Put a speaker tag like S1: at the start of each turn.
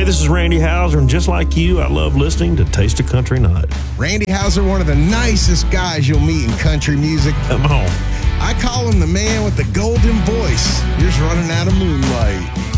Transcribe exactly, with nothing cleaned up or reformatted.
S1: this is Randy Houser, and just like you, I love listening to Taste of Country Night.
S2: Randy Houser, one of the nicest guys you'll meet in country music.
S1: Come on.
S2: I call him the man with the golden voice. Here's Running Out of Moonlight.